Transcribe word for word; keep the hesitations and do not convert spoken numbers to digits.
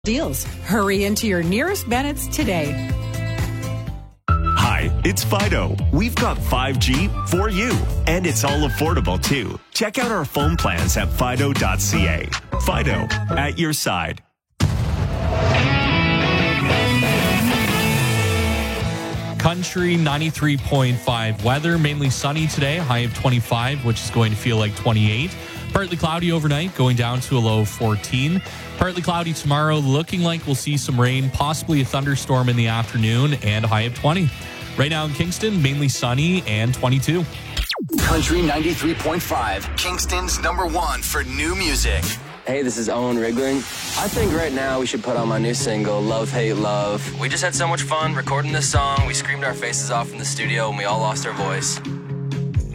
Deals. Hurry into your nearest Bennett's today. Hi, it's Fido. We've got five G for you, and it's all affordable too. Check out our phone plans at fido dot c a. Fido, at your side. Country ninety-three point five weather, mainly sunny today, high of twenty-five, which is going to feel like twenty-eight. Partly cloudy overnight, going down to a low of fourteen. Partly cloudy tomorrow, looking like we'll see some rain, possibly a thunderstorm in the afternoon, and a high of twenty. Right now in Kingston, mainly sunny and twenty-two. Country ninety-three point five, Kingston's number one for new music. Hey, this is Owen Rigling. I think right now we should put on my new single, Love, Hate, Love. We just had so much fun recording this song. We screamed our faces off in the studio and we all lost our voice.